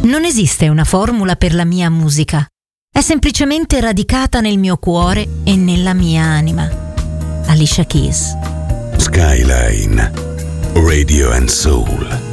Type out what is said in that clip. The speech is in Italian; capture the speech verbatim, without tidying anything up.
Non esiste una formula per la mia musica. È semplicemente radicata nel mio cuore e nella mia anima. Alicia Keys. Skyline Radio and Soul.